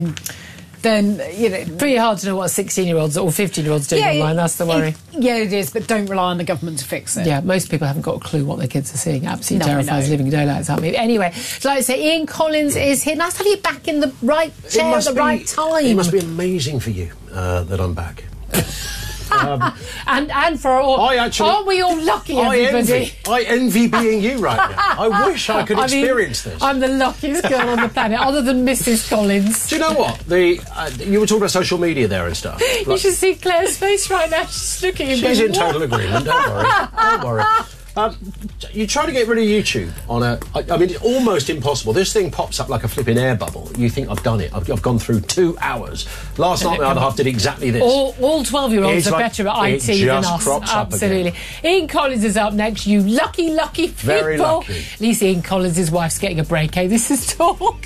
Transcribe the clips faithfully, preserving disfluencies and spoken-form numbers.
then, you know... Pretty hard to know what sixteen-year-olds or fifteen-year-olds do yeah, online, it, that's the worry. It, yeah, it is, but don't rely on the government to fix it. Yeah, most people haven't got a clue what their kids are seeing. Absolutely no, terrifies living daylights at me. Anyway, so like I say, Ian Collins is here. Nice to have you back in the right chair at the be, right time. It must be amazing for you uh, that I'm back. Um, and and for all, I actually, aren't we all lucky, everybody? I envy, I envy being you right now. I wish I could I experience mean, this. I'm the luckiest girl on the planet, other than Missus Collins. Do you know what? The uh, you were talking about social media there and stuff. Like, you should see Claire's face right now. She's looking at me. She's in total agreement. Don't worry. Don't worry. Um, you try to get rid of YouTube on a... I, I mean, it's almost impossible. This thing pops up like a flipping air bubble. You think, I've done it. I've, I've gone through two hours. Last night, my other half did exactly this. All, all twelve-year-olds are like, better at I T than us. Absolutely. Ian Collins is up next. You lucky, lucky people. Very lucky. At least Ian Collins' wife's getting a break, eh? This is Talk.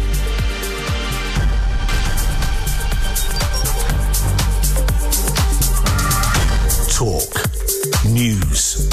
Talk. News.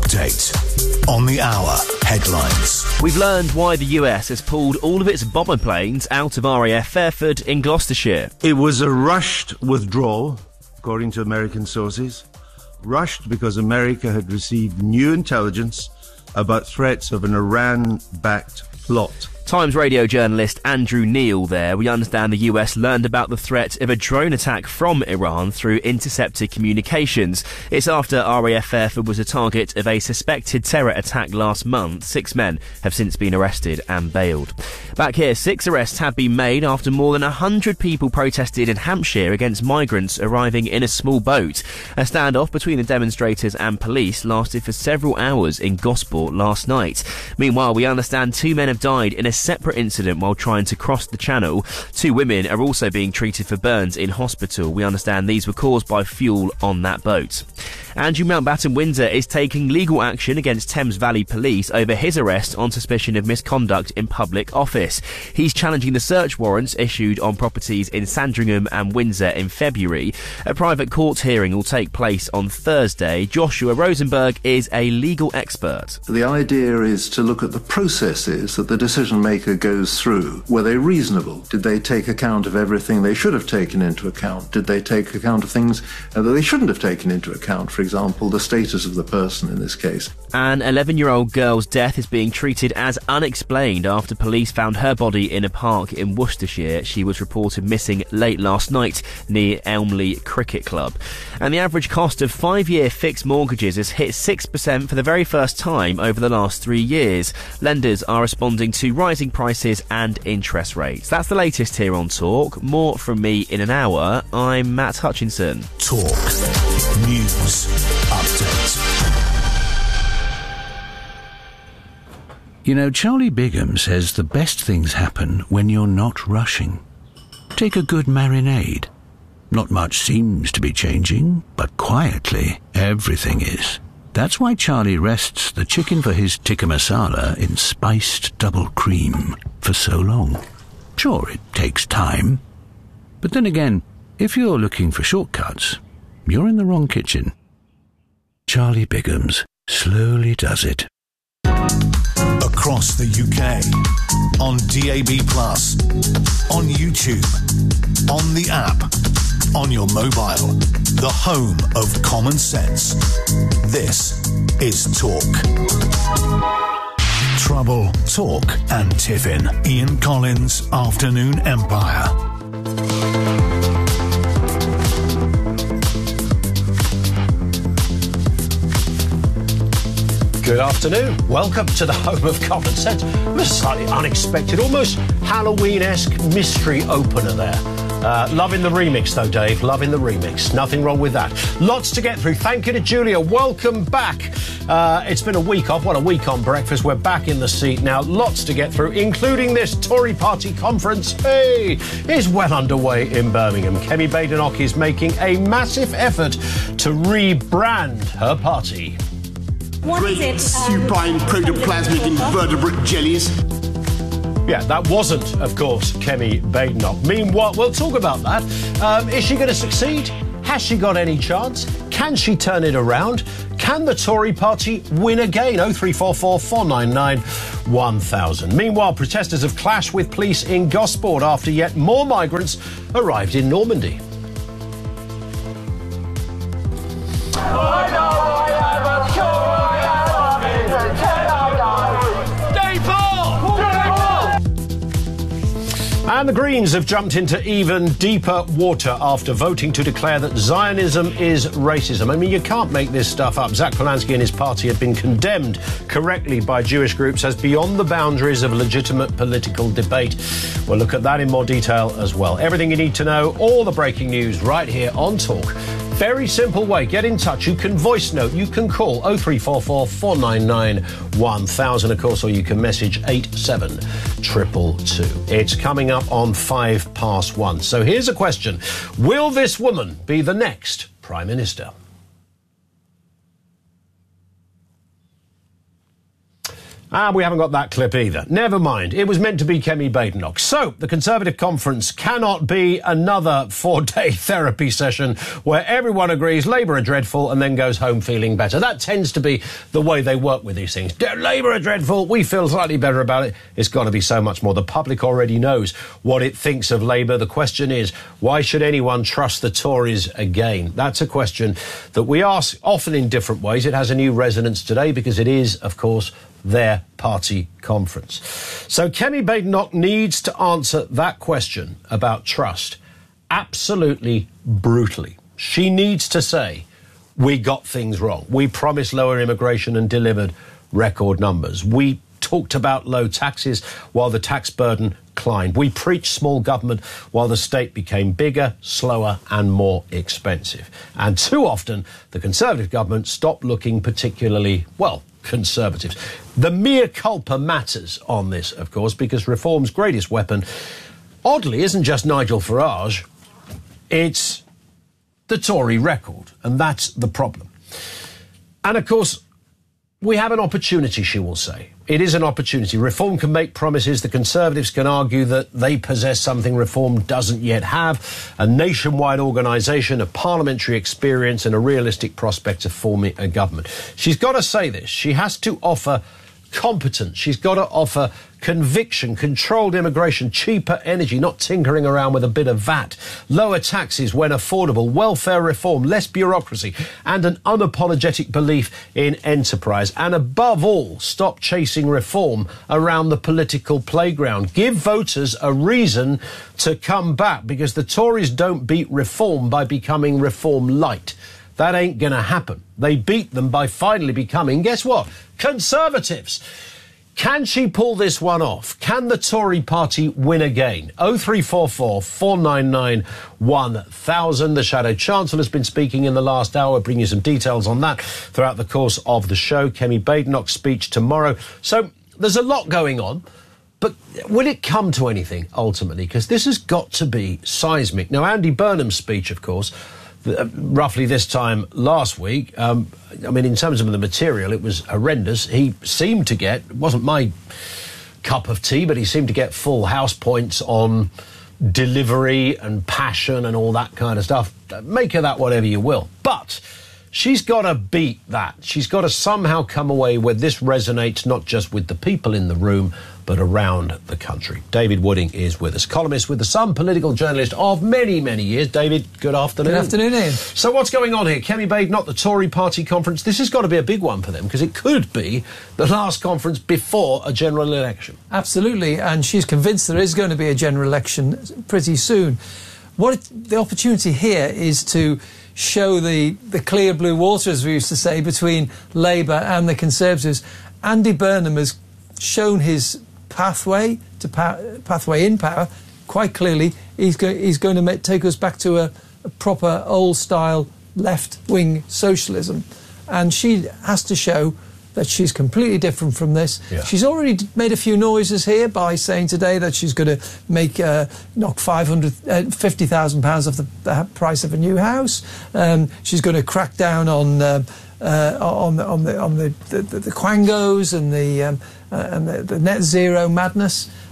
Update. On the hour. Headlines. We've learned why the U S has pulled all of its bomber planes out of R A F Fairford in Gloucestershire. It was a rushed withdrawal, according to American sources. Rushed because America had received new intelligence about threats of an Iran-backed plot. Times radio journalist Andrew Neil there. We understand the U S learned about the threat of a drone attack from Iran through intercepted communications. It's after R A F Fairford was a target of a suspected terror attack last month. Six men have since been arrested and bailed. Back here, six arrests have been made after more than one hundred people protested in Hampshire against migrants arriving in a small boat. A standoff between the demonstrators and police lasted for several hours in Gosport last night. Meanwhile, we understand two men have died in a separate incident while trying to cross the channel. Two women are also being treated for burns in hospital. We understand these were caused by fuel on that boat. Andrew Mountbatten Windsor is taking legal action against Thames Valley Police over his arrest on suspicion of misconduct in public office. He's challenging the search warrants issued on properties in Sandringham and Windsor in February. A private court hearing will take place on Thursday. Joshua Rosenberg is a legal expert. The idea is to look at the processes that the decision maker goes through. Were they reasonable? Did they take account of everything they should have taken into account? Did they take account of things uh, that they shouldn't have taken into account? For example, the status of the person in this case. An eleven-year-old girl's death is being treated as unexplained after police found her body in a park in Worcestershire. She was reported missing late last night near Elmley Cricket Club. And the average cost of five-year fixed mortgages has hit six percent for the very first time over the last three years. Lenders are responding to rising prices and interest rates. That's the latest here on Talk. More from me in an hour. I'm Matt Hutchinson. Talk. News. Update. You know, Charlie Bigham says the best things happen when you're not rushing. Take a good marinade. Not much seems to be changing, but quietly, everything is. That's why Charlie rests the chicken for his tikka masala in spiced double cream for so long. Sure, it takes time. But then again, if you're looking for shortcuts, you're in the wrong kitchen. Charlie Bigham's slowly does it. Across the U K, on D A B plus, on YouTube, on the app, on your mobile, the home of common sense. This is Talk. Trouble, Talk and Tiffin. Ian Collins, Afternoon Empire. Good afternoon. Welcome to the home of common sense. A slightly unexpected, almost Halloween-esque mystery opener there. Uh, loving the remix, though, Dave. Loving the remix. Nothing wrong with that. Lots to get through. Thank you to Julia. Welcome back. Uh, it's been a week off. What a week on breakfast. We're back in the seat now. Lots to get through, including this Tory party conference. Hey, is well underway in Birmingham. Kemi Badenoch is making a massive effort to rebrand her party. What is it? Supine protoplasmic invertebrate jellies. Yeah, that wasn't, of course, Kemi Badenoch. Meanwhile, we'll talk about that. Um, is she going to succeed? Has she got any chance? Can she turn it around? Can Can the Tory party win again? oh three four four, four nine nine, one thousand. Meanwhile, protesters have clashed with police in Gosport after yet more migrants arrived in Normandy. And the Greens have jumped into even deeper water after voting to declare that Zionism is racism. I mean, you can't make this stuff up. Zach Polanski and his party have been condemned correctly by Jewish groups as beyond the boundaries of legitimate political debate. We'll look at that in more detail as well. Everything you need to know, all the breaking news right here on Talk. Very simple way. Get in touch. You can voice note. You can call oh three four four, four nine nine, one thousand, of course, or you can message eight seven two two two. It's coming up on five past one. So here's a question. Will this woman be the next Prime Minister? Ah, we haven't got that clip either. Never mind. It was meant to be Kemi Badenoch. So, the Conservative conference cannot be another four-day therapy session where everyone agrees Labour are dreadful and then goes home feeling better. That tends to be the way they work with these things. Labour are dreadful, we feel slightly better about it. It's got to be so much more. The public already knows what it thinks of Labour. The question is, why should anyone trust the Tories again? That's a question that we ask often in different ways. It has a new resonance today because it is, of course, their party conference. So Kemi Badenoch needs to answer that question about trust absolutely brutally. She needs to say, we got things wrong. We promised lower immigration and delivered record numbers. We talked about low taxes while the tax burden climbed. We preached small government while the state became bigger, slower and more expensive. And too often, the Conservative government stopped looking particularly, well, Conservatives. The mea culpa matters on this, of course, because reform's greatest weapon, oddly, isn't just Nigel Farage, it's the Tory record, and that's the problem. And, of course, we have an opportunity, she will say. It is an opportunity. Reform can make promises. The Conservatives can argue that they possess something Reform doesn't yet have, a nationwide organisation, a parliamentary experience and a realistic prospect of forming a government. She's got to say this. She has to offer competence. She's got to offer conviction, controlled immigration, cheaper energy, not tinkering around with a bit of V A T, lower taxes when affordable, welfare reform, less bureaucracy, and an unapologetic belief in enterprise. And above all, stop chasing reform around the political playground. Give voters a reason to come back, because the Tories don't beat reform by becoming reform light. That ain't going to happen. They beat them by finally becoming, guess what? Conservatives. Can she pull this one off? Can the Tory party win again? oh three four four, four nine nine, one thousand. The Shadow Chancellor has been speaking in the last hour. I'll bring you some details on that throughout the course of the show. Kemi Badenoch's speech tomorrow. So there's a lot going on. But will it come to anything, ultimately? Because this has got to be seismic. Now, Andy Burnham's speech, of course, Uh, roughly this time last week, um, I mean, in terms of the material, it was horrendous. He seemed to get, it wasn't my cup of tea, but he seemed to get full house points on delivery and passion and all that kind of stuff. Make of that whatever you will. But she's got to beat that. She's got to somehow come away where this resonates not just with the people in the room, but around the country. David Wooding is with us, columnist with The Sun, political journalist of many, many years. David, good afternoon. Good afternoon, Ian. So what's going on here? Kemi Badenoch, the Tory party conference. This has got to be a big one for them, because it could be the last conference before a general election. Absolutely, and she's convinced there is going to be a general election pretty soon. What it, the opportunity here is to show the, the clear blue water, as we used to say, between Labour and the Conservatives. Andy Burnham has shown his pathway to pa- pathway in power quite clearly. He's, go- he's going to make, take us back to a, a proper old-style left-wing socialism. And she has to show that she's completely different from this. Yeah. She's already d- made a few noises here by saying today that she's going to make uh, knock five hundred, fifty thousand pounds off the, the price of a new house. Um, she's going to crack down on uh, uh, on the on the on the, the, the, the quangos and the um, uh, and the, the net zero madness.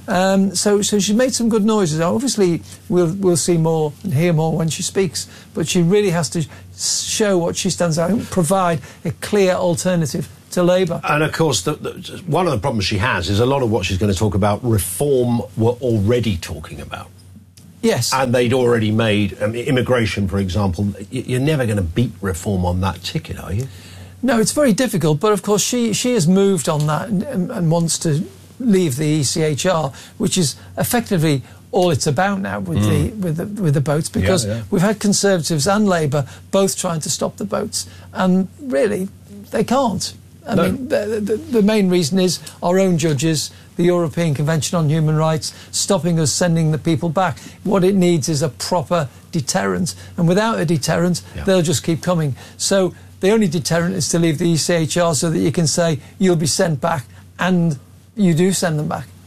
Um, so, so she made some good noises. Obviously, we'll we'll see more and hear more when she speaks. But she really has to show what she stands out and provide a clear alternative to Labour. And of course, the, the, one of the problems she has is a lot of what she's going to talk about reform we're already talking about. Yes. And they'd already made um, immigration, for example. You're never going to beat reform on that ticket, are you? No, it's very difficult. But of course, she she has moved on that and, and, and wants to leave the E C H R, which is effectively all it's about now with mm. the with the with the boats, because yeah, yeah. we've had Conservatives and Labour both trying to stop the boats, and really they can't. I no. mean, the, the, the main reason is our own judges, the European Convention on Human Rights, stopping us sending the people back. What it needs is a proper deterrent, and without a deterrent, yeah. they'll just keep coming. So the only deterrent is to leave the E C H R so that you can say you'll be sent back, and you do send them back.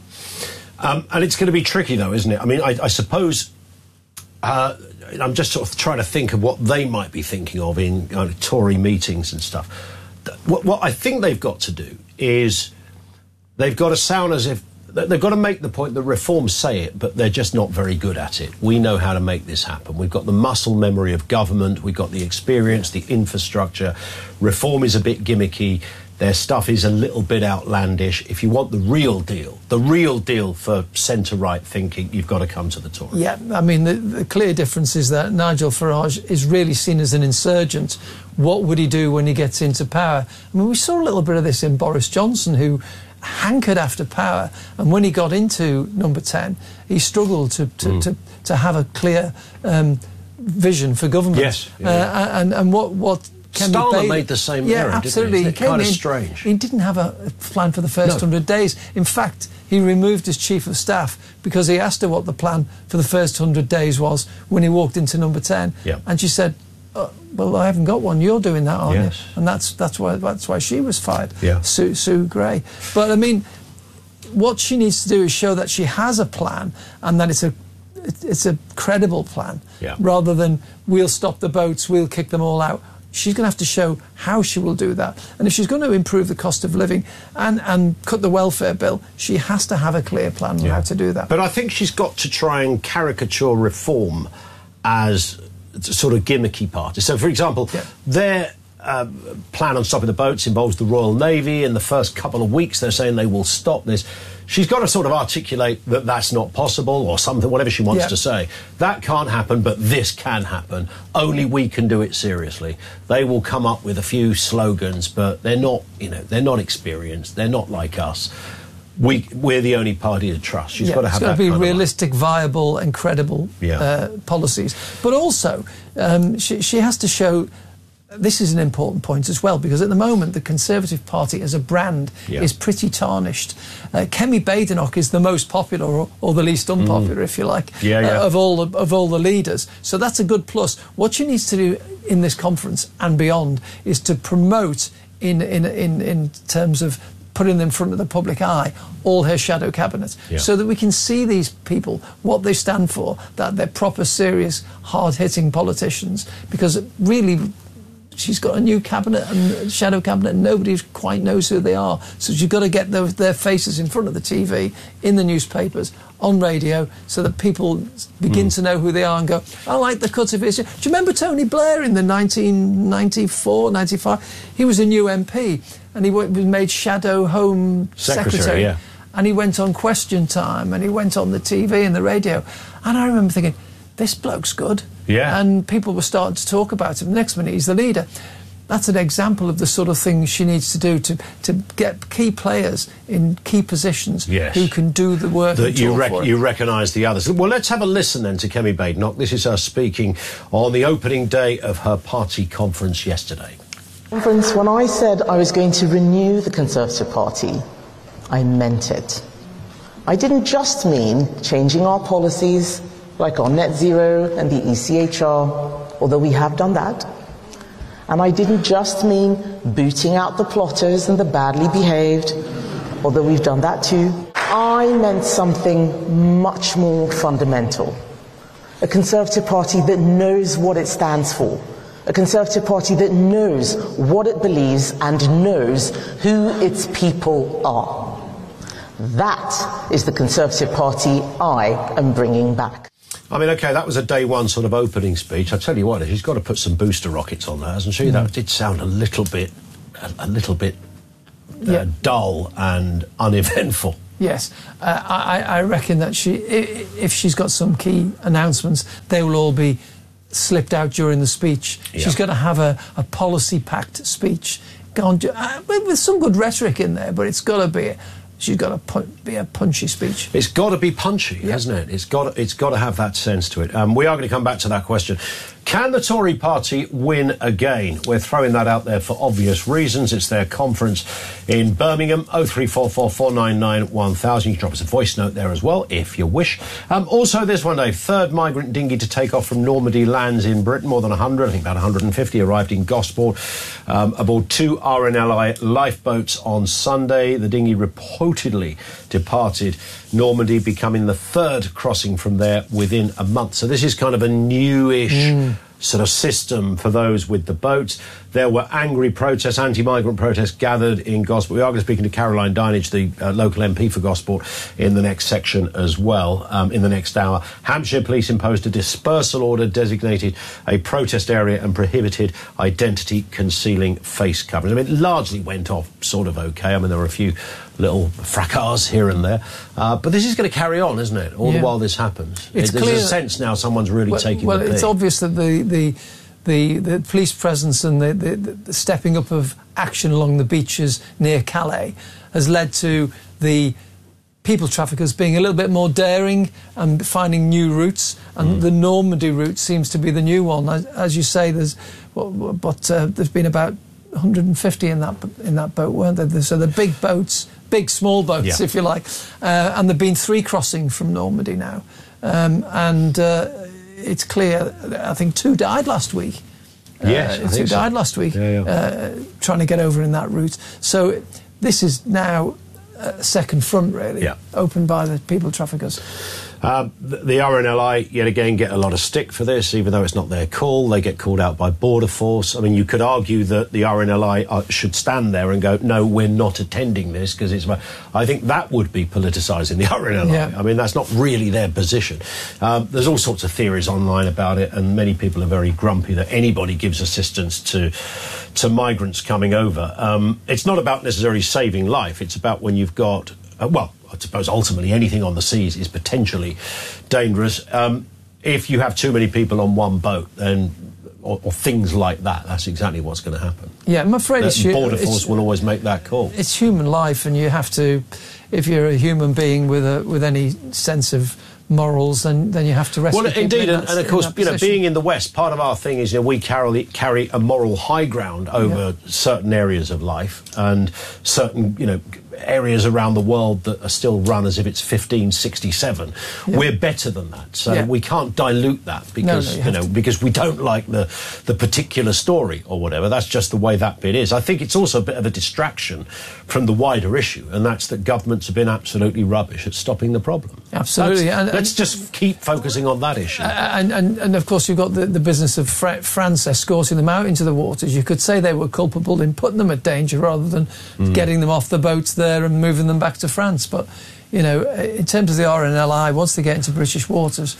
Um, and it's going to be tricky, though, isn't it? I mean, I, I suppose uh, I'm just sort of trying to think of what they might be thinking of in kind of Tory meetings and stuff. What, what I think they've got to do is they've got to sound as if they've got to make the point that reforms say it, but they're just not very good at it. We know how to make this happen. We've got the muscle memory of government. We've got the experience, the infrastructure. Reform is a bit gimmicky. Their stuff is a little bit outlandish. If you want the real deal, the real deal for centre-right thinking, you've got to come to the Tories. Yeah, I mean, the, the clear difference is that Nigel Farage is really seen as an insurgent. What would he do when he gets into power? I mean, we saw a little bit of this in Boris Johnson, who hankered after power, and when he got into number ten, he struggled to, to, mm. to, to have a clear um, vision for government. Yes. Yeah. Uh, and, and what... what Starmer made the same yeah, error, absolutely. didn't he? It's kind of in, strange. He didn't have a plan for the first no. hundred days. In fact, he removed his chief of staff because he asked her what the plan for the first hundred days was when he walked into number ten, yeah. and she said, oh, "Well, I haven't got one. You're doing that, aren't yes. you?" And that's that's why that's why she was fired. Yeah. Sue, Sue Gray. But I mean, what she needs to do is show that she has a plan and that it's a it's a credible plan, yeah. rather than we'll stop the boats, we'll kick them all out. She's going to have to show how she will do that. And if she's going to improve the cost of living and, and cut the welfare bill, she has to have a clear plan on yeah. how to do that. But I think she's got to try and caricature reform as a sort of gimmicky party. So, for example, yeah. their uh, plan on stopping the boats involves the Royal Navy. In the first couple of weeks, they're saying they will stop this. She's got to sort of articulate that that's not possible, or something, whatever she wants yeah. to say. That can't happen, but this can happen. Only we can do it seriously. They will come up with a few slogans, but they're not, you know, they're not experienced. They're not like us. We, we're the only party to trust. She's yeah, got to have it's got that to be kind realistic, viable, and credible yeah. uh, policies. But also, um, she, she has to show. This is an important point as well, because at the moment the Conservative Party as a brand yeah. is pretty tarnished. Uh, Kemi Badenoch is the most popular, or, or the least unpopular, mm. if you like, yeah, yeah. Uh, of all the, of all the leaders. So that's a good plus. What she needs to do in this conference and beyond is to promote, in in in, in terms of putting them in front of the public eye, all her shadow cabinet, yeah. so that we can see these people, what they stand for, that they're proper, serious, hard-hitting politicians. Because really, she's got a new cabinet and shadow cabinet, and nobody quite knows who they are. So you've got to get those, their faces in front of the T V, in the newspapers, on radio, so that people begin mm. to know who they are and go, I like the cut of his... Do you remember Tony Blair in the nineteen ninety-four, ninety-five? He was a new M P, and he was made Shadow Home Secretary. Secretary Yeah. And he went on Question Time, and he went on the T V and the radio. And I remember thinking, this bloke's good. Yeah. And people were starting to talk about him. The next minute, he's the leader. That's an example of the sort of thing she needs to do to, to get key players in key positions yes. who can do the work. That you, rec for you recognise the others. Well, let's have a listen then to Kemi Badenoch. This is her speaking on the opening day of her party conference yesterday. Conference, when I said I was going to renew the Conservative Party, I meant it. I didn't just mean changing our policies, like on net zero and the E C H R, although we have done that. And I didn't just mean booting out the plotters and the badly behaved, although we've done that too. I meant something much more fundamental. A Conservative Party that knows what it stands for. A Conservative Party that knows what it believes and knows who its people are. That is the Conservative Party I am bringing back. I mean, OK, that was a day one sort of opening speech. I tell you what, she's got to put some booster rockets on that, hasn't she? Mm. That did sound a little bit, a, a little bit uh, yeah. dull and uneventful. Yes, uh, I, I reckon that she, if she's got some key announcements, they will all be slipped out during the speech. Yeah. She's got to have a, a policy-packed speech, gone to, uh, with some good rhetoric in there, but it's got to be. She's got to pu- be a punchy speech. It's got to be punchy, yeah. hasn't it? It's got to, it's got to have that sense to it. Um, we are going to come back to that question. Can the Tory party win again? We're throwing that out there for obvious reasons. It's their conference in Birmingham. oh three four four, four nine nine, one thousand. You can drop us a voice note there as well, if you wish. Um, also, this one day, third migrant dinghy to take off from Normandy lands in Britain. More than one hundred, I think about one hundred fifty, arrived in Gosport um, aboard two R N L I lifeboats on Sunday. The dinghy reportedly departed Normandy, becoming the third crossing from there within a month. So this is kind of a newish mm. sort of system for those with the boats. There were angry protests, anti-migrant protests gathered in Gosport. We are going to be speaking to Caroline Dinenage, the uh, local M P for Gosport, in the next section as well, um, in the next hour. Hampshire Police imposed a dispersal order, designated a protest area and prohibited identity-concealing face coverings. I mean, it largely went off sort of OK. I mean, there were a few little fracas here and there. Uh, but this is going to carry on, isn't it, all yeah. the while this happens? It's it, there's clear a sense now someone's really well, taking well, the Well, it's obvious that the... the The, the police presence and the, the, the stepping up of action along the beaches near Calais has led to the people traffickers being a little bit more daring and finding new routes, and mm. the Normandy route seems to be the new one. As, as you say, there's but uh, there's been about one hundred fifty in that in that boat, weren't there? So the big boats, big small boats, yeah. if you like, uh, and there've been three crossing from Normandy now, um, and. Uh, It's clear, I think two died last week. Yes, uh, I think two so. died last week yeah, yeah. Uh, trying to get over in that route. So this is now a second front, really, yeah. opened by the people traffickers. Um, the, the R N L I, yet again, get a lot of stick for this, even though it's not their call. They get called out by Border Force. I mean, you could argue that the R N L I uh, should stand there and go, no, we're not attending this, because it's... I think that would be politicising the R N L I. Yeah. I mean, that's not really their position. Um, there's all sorts of theories online about it, and many people are very grumpy that anybody gives assistance to to migrants coming over. Um, it's not about necessarily saving life. It's about when you've got... Uh, well, I suppose ultimately anything on the seas is potentially dangerous. Um, if you have too many people on one boat, then or, or things like that, that's exactly what's going to happen. Yeah, I'm afraid it's... Border Force will always make that call. It's human life, and you have to... If you're a human being with a, with any sense of morals, then then you have to rescue well, people indeed, in and, that, and of course, you know, position. being in the West, part of our thing is, you know, we carry carry a moral high ground over yeah. certain areas of life, and certain, you know, areas around the world that are still run as if it's fifteen sixty-seven. Yeah. We're better than that, so yeah. we can't dilute that because no, no, you, you know to. because we don't like the the particular story or whatever. That's just the way that bit is. I think it's also a bit of a distraction from the wider issue, and that's that governments have been absolutely rubbish at stopping the problem. Absolutely. And, and, let's just keep focusing on that issue. And, and, and of course, you've got the, the business of Fra- France escorting them out into the waters. You could say they were culpable in putting them at danger rather than mm. getting them off the boats there and moving them back to France. But, you know, in terms of the R N L I, once they get into British waters,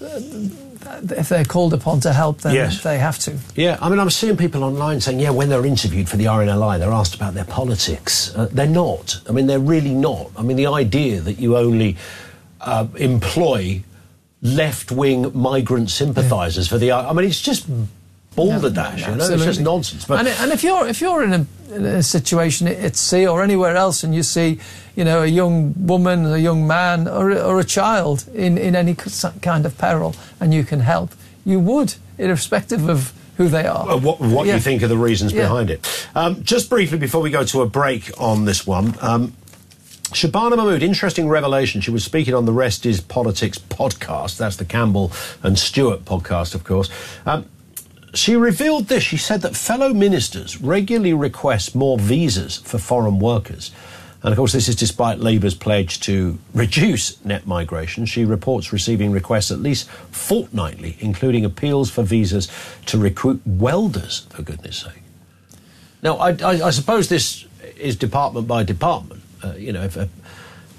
if they're called upon to help, then yes. they have to. Yeah, I mean, I'm seeing people online saying, yeah, when they're interviewed for the R N L I, they're asked about their politics. Uh, they're not. I mean, they're really not. I mean, the idea that you only uh, employ left-wing migrant sympathisers yeah. for the... I mean, it's just balderdash, no, no, you know? It's just nonsense. But and, and if you're if you're in a, in a situation at sea or anywhere else and you see, you know, a young woman, a young man or, or a child in, in any kind of peril and you can help, you would, irrespective of who they are. Uh, what what yeah. you think are the reasons yeah. behind it. Um, just briefly, before we go to a break on this one... Um, Shabana Mahmood, interesting revelation. She was speaking on the Rest is Politics podcast. That's the Campbell and Stewart podcast, of course. Um, she revealed this. She said that fellow ministers regularly request more visas for foreign workers. And, of course, this is despite Labour's pledge to reduce net migration. She reports receiving requests at least fortnightly, including appeals for visas to recruit welders, for goodness sake. Now, I, I, I suppose this is department by department. Uh, you know, if a,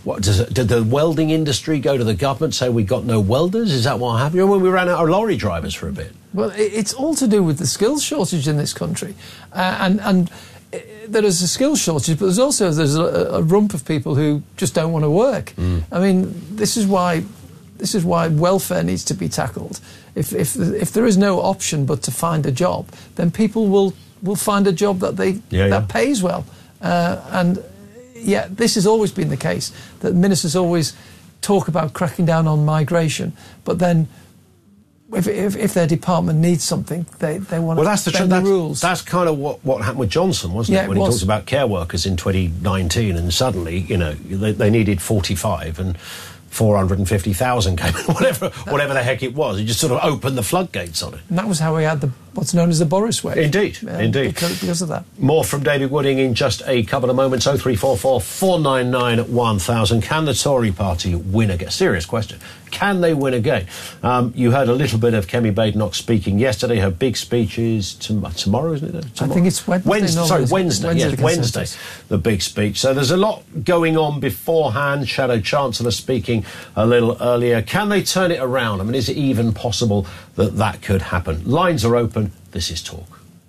What does it, did the welding industry go to the government, say we got no welders? Is that what happened? You know, when we ran out of lorry drivers for a bit. Well, it's all to do with the skills shortage in this country, uh, and and there is a skills shortage, but there's also there's a, a rump of people who just don't want to work. Mm. I mean, this is why this is why welfare needs to be tackled. If if if there is no option but to find a job, then people will will find a job that they yeah, that yeah. pays well, uh, and. Yeah, this has always been the case, that ministers always talk about cracking down on migration, but then if, if, if their department needs something, they, they want well, to that's the, bend tr- the that's, rules. That's kind of what, what happened with Johnson, wasn't yeah, it? When it he was. talks about care workers in twenty nineteen, and suddenly, you know, they, they needed forty-five, and four hundred fifty thousand came in, whatever, whatever the heck it was. He just sort of opened the floodgates on it. And that was how we had the what's known as the Boris wave. Indeed, um, indeed. Because, because of that. More from David Wooding in just a couple of moments. oh three four four, four nine nine, one thousand. Can the Tory party win again? Serious question. Can they win again? Um, you heard a little bit of Kemi Badenoch speaking yesterday. Her big speech is tom- tomorrow, isn't it? Tomorrow? I think it's Wednesday. Wednesday no, sorry, it's Wednesday. Wednesday, Yes, the Wednesday, the big speech. So there's a lot going on beforehand. Shadow Chancellor speaking a little earlier. Can they turn it around? I mean, is it even possible that that could happen? Lines are open. This is Talk.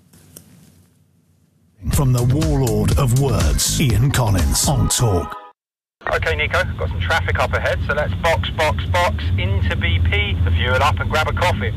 From the warlord of words, Ian Collins on Talk. OK, Nico, got some traffic up ahead, so let's box, box, box into B P, the fuel up and grab a coffee.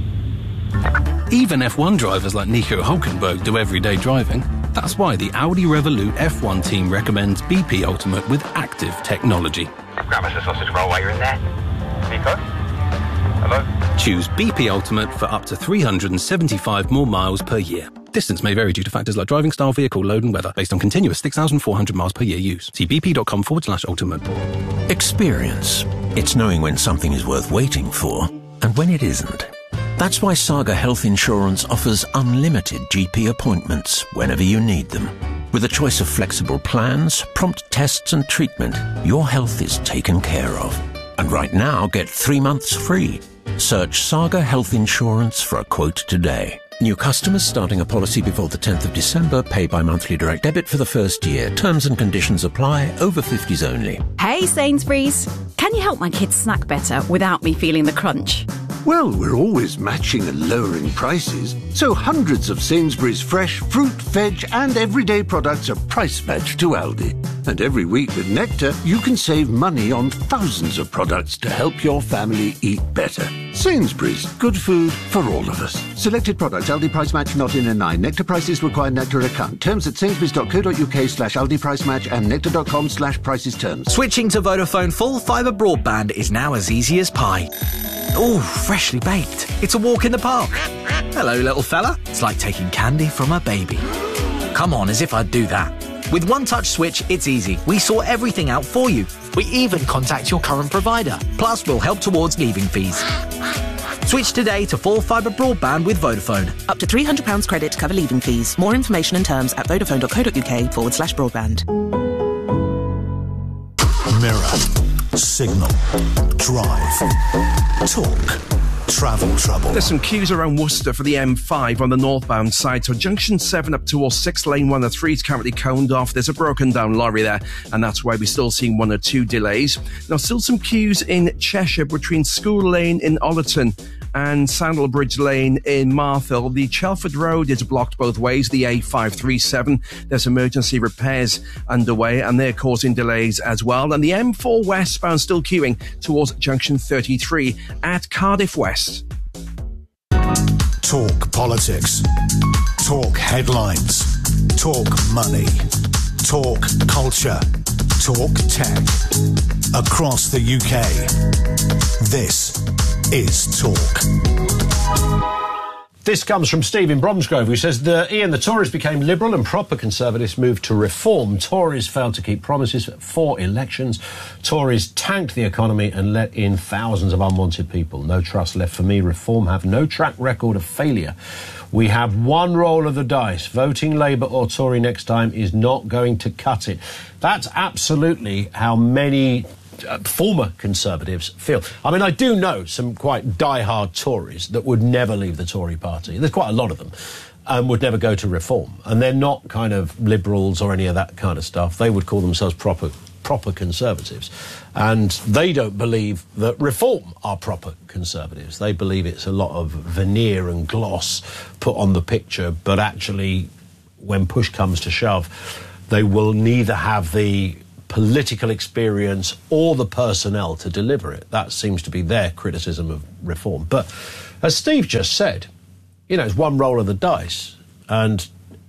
Even F one drivers like Nico Hulkenberg do everyday driving. That's why the Audi Revolut F one team recommends B P Ultimate with active technology. Grab us a sausage roll while you're in there. Nico? Hello? Choose B P Ultimate for up to three hundred seventy-five more miles per year. Distance may vary due to factors like driving style, vehicle load and weather, based on continuous six thousand four hundred miles per year use. See bp.com forward slash ultimate. Experience. It's knowing when something is worth waiting for and when it isn't. That's why Saga Health Insurance offers unlimited G P appointments whenever you need them. With a choice of flexible plans, prompt tests and treatment, your health is taken care of. And right now, get three months free. Search Saga Health Insurance for a quote today. New customers starting a policy before the tenth of December pay by monthly direct debit for the first year. Terms and conditions apply. Over fifties only. Hey Sainsbury's, can you help my kids snack better without me feeling the crunch? Well, we're always matching and lowering prices, so hundreds of Sainsbury's fresh fruit, veg and everyday products are price matched to Aldi. And every week with Nectar, you can save money on thousands of products to help your family eat better. Sainsbury's, good food for all of us. Selected products, Aldi price match not in a nine. Nectar prices require Nectar account. Terms at sainsbury's.co.uk slash Aldi price match and nectar.com slash prices terms. Switching to Vodafone full fibre broadband is now as easy as pie. Ooh, freshly baked. It's a walk in the park. Hello, little fella. It's like taking candy from a baby. Come on, as if I'd do that. With One Touch Switch, it's easy. We sort everything out for you. We even contact your current provider. Plus, we'll help towards leaving fees. Switch today to full fibre broadband with Vodafone. Up to three hundred pounds credit to cover leaving fees. More information and terms at vodafone.co.uk forward slash broadband. Mirror, Signal, Drive, Talk, Travel Trouble. There's some queues around Worcester for the M five on the northbound side. So junction seven up towards six, lane one and three is currently coned off. There's a broken down lorry there, and that's why we're still seeing one or two delays. Now, still some queues in Cheshire between School Lane in Ollerton and Sandalbridge Lane in Marthill. The Chelford Road is blocked both ways, the A five three seven. There's emergency repairs underway, and they're causing delays as well. And the M four westbound still queuing towards junction thirty-three at Cardiff West. Talk politics. Talk headlines. Talk money. Talk culture. Talk tech. Across the U K. This is Talk. This comes from Steve in Bromsgrove, who says, the, Ian, the Tories became Liberal and proper Conservatives moved to reform. Tories failed to keep promises for four elections. Tories tanked the economy and let in thousands of unwanted people. No trust left for me. Reform have no track record of failure. We have one roll of the dice. Voting Labour or Tory next time is not going to cut it. That's absolutely how many Uh, former Conservatives feel. I mean, I do know some quite die-hard Tories that would never leave the Tory party. There's quite a lot of them, and would never go to reform. And they're not kind of liberals or any of that kind of stuff. They would call themselves proper proper Conservatives. And they don't believe that Reform are proper Conservatives. They believe it's a lot of veneer and gloss put on the picture, but actually, when push comes to shove, they will neither have the political experience or the personnel to deliver it. That seems to be their criticism of Reform. But as Steve just said, you know, it's one roll of the dice, and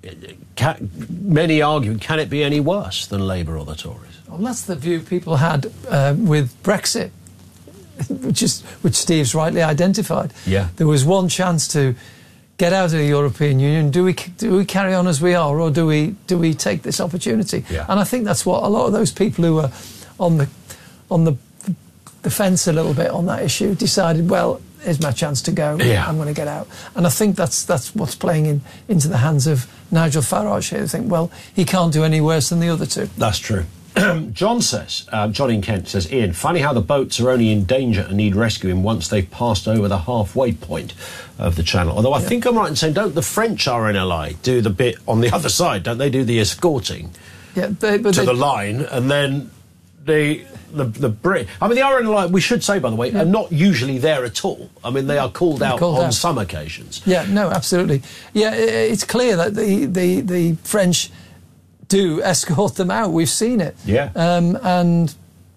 can, many argue, can it be any worse than Labour or the Tories? Well, that's the view people had uh, with Brexit, which is which Steve's rightly identified. Yeah. There was one chance to get out of the European Union. Do we do we carry on as we are, or do we do we take this opportunity? Yeah. And I think that's what a lot of those people who were on the on the the fence a little bit on that issue decided, well, here's my chance to go. Yeah. I'm going to get out. And I think that's that's what's playing in into the hands of Nigel Farage here. They think, well, he can't do any worse than the other two. That's true. John says, uh, John in Kent says, Ian, funny how the boats are only in danger and need rescuing once they've passed over the halfway point of the channel. Although I yeah. think I'm right in saying, don't the French R N L I do the bit on the other side? Don't they do the escorting yeah, they, but to they, the line, and then the the the Brit? I mean, the R N L I, we should say, by the way, yeah. are not usually there at all. I mean, they are called They're out called on out. some occasions. Yeah, no, absolutely. Yeah, it's clear that the the, the French do escort them out. We've seen it. Yeah. Um, and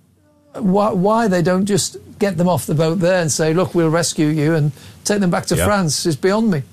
why, why they don't just get them off the boat there and say, look, we'll rescue you and take them back to yeah. France is beyond me.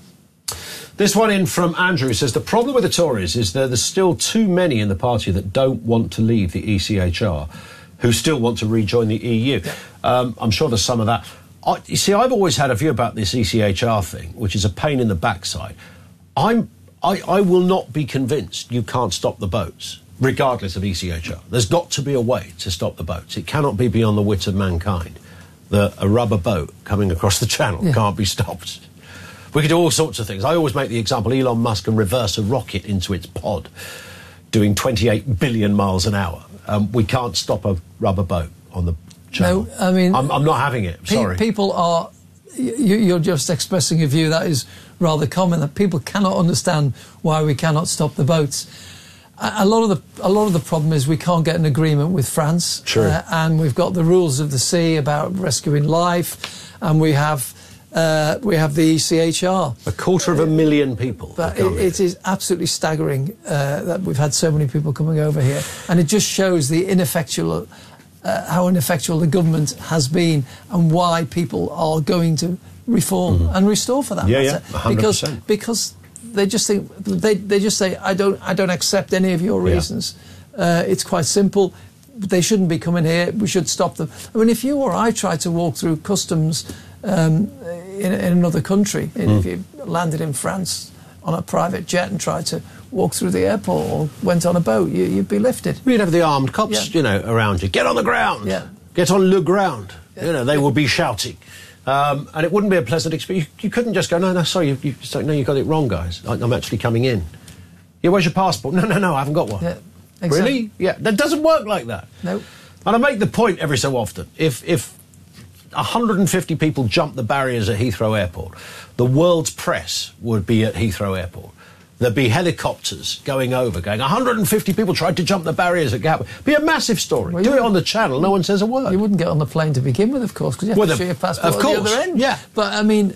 This one in from Andrew says, the problem with the Tories is that there's still too many in the party that don't want to leave the E C H R, who still want to rejoin the E U. Yeah. Um, I'm sure there's some of that. I, you see, I've always had a view about this E C H R thing, which is a pain in the backside. I'm I, I will not be convinced you can't stop the boats, regardless of E C H R. There's got to be a way to stop the boats. It cannot be beyond the wit of mankind that a rubber boat coming across the channel yeah. can't be stopped. We could do all sorts of things. I always make the example, Elon Musk can reverse a rocket into its pod, doing twenty-eight billion miles an hour. Um, we can't stop a rubber boat on the channel. No, I mean... I'm, I'm not having it, pe- sorry. People are... You, you're just expressing a view that is rather common, that people cannot understand why we cannot stop the boats. A, a lot of the a lot of the problem is we can't get an agreement with France, True. Uh, and we've got the rules of the sea about rescuing life, and we have uh, we have the E C H R. A quarter of a million people. But it, it is absolutely staggering uh, that we've had so many people coming over here, and it just shows the ineffectual. Uh, how ineffectual the government has been and why people are going to reform mm-hmm. and restore for that yeah, matter. Yeah, one hundred percent. Because because they just think they they just say I don't I don't accept any of your reasons. Yeah. Uh, it's quite simple. They shouldn't be coming here. We should stop them. I mean, if you or I tried to walk through customs um, in, in another country, mm. if you landed in France on a private jet and tried to walk through the airport or went on a boat, you, you'd be lifted. You'd have the armed cops, yeah. you know, around you. Get on the ground. Yeah. Get on le ground. Yeah. You know, they will be shouting. Um, and it wouldn't be a pleasant experience. You, you couldn't just go, no, no, sorry, you, you, sorry, no, you got it wrong, guys. I, I'm actually coming in. Yeah, where's your passport? No, no, no, I haven't got one. Yeah, exactly. Really? Yeah, that doesn't work like that. No. And I make the point every so often, if if one hundred fifty people jump the barriers at Heathrow Airport, the world's press would be at Heathrow Airport. There'd be helicopters going over, going, one hundred fifty people tried to jump the barriers at Gatwick. Be a massive story. Well, Do it on the channel, no one says a word. You wouldn't get on the plane to begin with, of course, because you have well, to the, show your passport of course, at the other end. Yeah. But, I mean,